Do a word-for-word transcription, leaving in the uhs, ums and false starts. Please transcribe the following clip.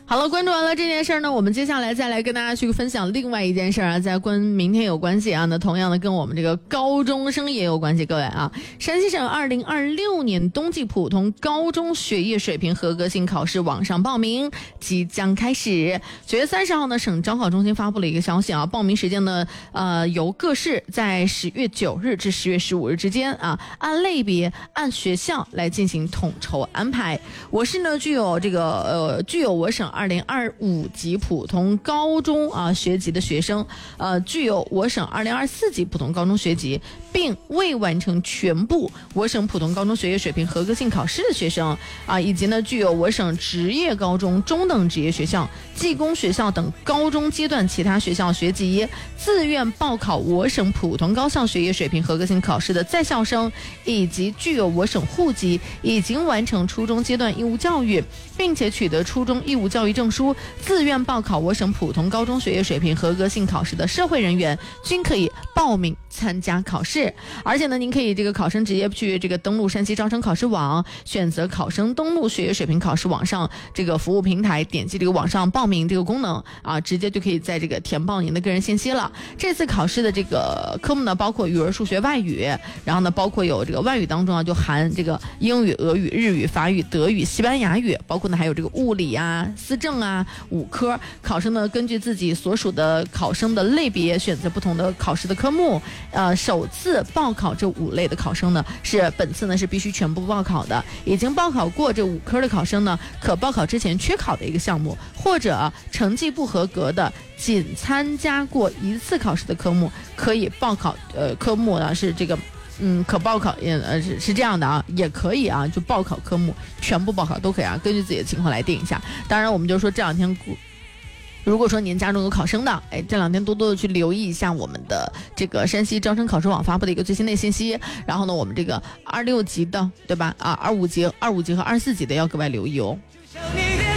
好了，关注完了这件事儿呢，我们接下来再来跟大家去分享另外一件事儿啊，在跟明天有关系啊，那同样的跟我们这个高中生也有关系。各位啊，山西省二零二六年冬季普通高中学业水平合格性考试网上报名即将开始。九月三十号呢，省招考中心发布了一个消息啊，报名时间呢，呃，由各市在十月九日至十月十五日之间啊，按类别、按学校来进行统筹安排。我市呢具有这个呃具有我省二零二五级普通高中啊学籍的学生，呃，具有我省二零二四级普通高中学籍，并未完成全部我省普通高中学业水平合格性考试的学生啊，以及呢具有我省职业高中、中等职业学校、技工学校等高中阶段其他学校学籍，自愿报考我省普通高校学业水平合格性考试的在校生，以及具有我省户籍、已经完成初中阶段义务教育，并且取得初中义务教育证书，自愿报考我省普通高中学业水平合格性考试的社会人员，均可以报名参加考试。而且呢，您可以这个考生直接去这个登录山西招生考试网，选择考生登录学业水平考试网上这个服务平台，点击这个网上报名这个功能啊，直接就可以在这个填报您的个人信息了。这次考试的这个科目呢，包括语文、数学、外语，然后呢，包括有这个外语当中啊，就含这个英语、俄语、日语、法语、德语、西班牙语，包括呢还有这个物理啊、思政啊五科。考生呢根据自己所属的考生的类别选择不同的考试的科目。呃，首次报考这五类的考生呢，是本次呢是必须全部报考的。已经报考过这五科的考生呢，可报考之前缺考的一个项目，或者成绩不合格的仅参加过一次考试的科目，可以报考。呃，科目呢是这个。嗯，可报考也呃是是这样的啊，也可以啊，就报考科目全部报考都可以啊，根据自己的情况来定一下。当然，我们就说这两天，如果说您家中有考生的，哎，这两天多多的去留意一下我们的这个山西招生考试网发布的一个最新的信息。然后呢，我们这个二六级的，对吧？啊，二五级、二五级和二四级的要格外留意哦。